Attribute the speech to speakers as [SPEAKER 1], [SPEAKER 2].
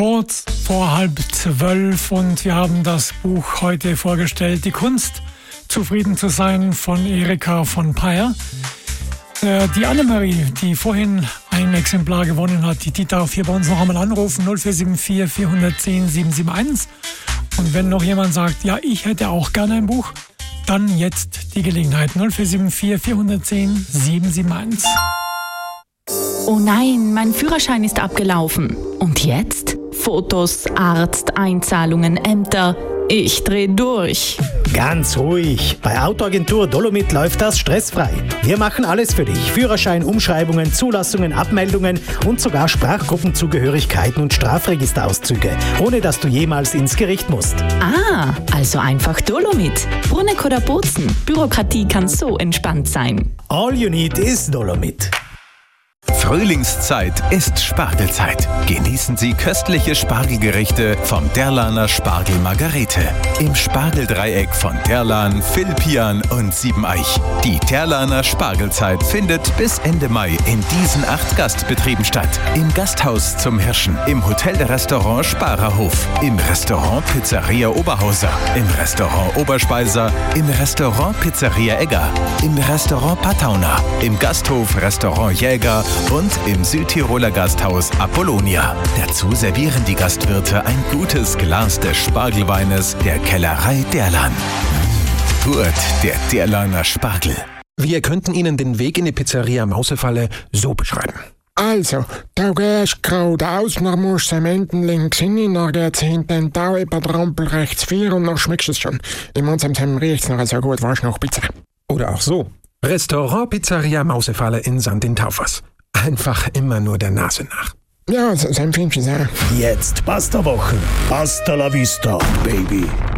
[SPEAKER 1] kurz vor 11:30 und wir haben das Buch heute vorgestellt, Die Kunst, zufrieden zu sein, von Erika von Peyer. Die Annemarie, die vorhin ein Exemplar gewonnen hat, die darf hier bei uns noch einmal anrufen, 0474 410 771. Und wenn noch jemand sagt, ja, ich hätte auch gerne ein Buch, dann jetzt die Gelegenheit, 0474 410 771.
[SPEAKER 2] Oh nein, mein Führerschein ist abgelaufen. Und jetzt? Fotos, Arzt, Einzahlungen, Ämter. Ich dreh durch.
[SPEAKER 3] Ganz ruhig. Bei Autoagentur Dolomit läuft das stressfrei. Wir machen alles für dich. Führerschein, Umschreibungen, Zulassungen, Abmeldungen und sogar Sprachgruppenzugehörigkeiten und Strafregisterauszüge, ohne dass du jemals ins Gericht musst.
[SPEAKER 2] Ah, also einfach Dolomit. Bruneck oder Bozen. Bürokratie kann so entspannt sein.
[SPEAKER 3] All you need is Dolomit.
[SPEAKER 4] Frühlingszeit ist Spargelzeit. Genießen Sie köstliche Spargelgerichte vom Derlaner Spargel Margarete. Im Spargeldreieck von Derlan, Vilpian und Siebeneich. Die Derlaner Spargelzeit findet bis Ende Mai in diesen 8 Gastbetrieben statt. Im Gasthaus zum Hirschen, im Hotel-Restaurant Sparerhof, im Restaurant Pizzeria Oberhauser, im Restaurant Oberspeiser, im Restaurant Pizzeria Egger, im Restaurant Patauna, im Gasthof Restaurant Jäger und im Südtiroler Gasthaus Apollonia. Dazu servieren die Gastwirte ein gutes Glas des Spargelweines der Kellerei Derlan. Hurt, der Derlaner Spargel.
[SPEAKER 5] Wir könnten Ihnen den Weg in die Pizzeria Mausefalle so beschreiben.
[SPEAKER 6] Also, da gehst geradeaus, dann musst du am Ende links hin, dann geht's hinten da über die Rampel rechts 4 und dann schmeckst du es schon. In unserem riecht's noch so gut, war's noch Pizza.
[SPEAKER 5] Oder auch so. Restaurant Pizzeria Mausefalle in St. in Taufers. Einfach immer nur der Nase nach.
[SPEAKER 6] Ja, so empfindest du es auch.
[SPEAKER 3] Jetzt Pasta-Wochen. Hasta la vista, Baby.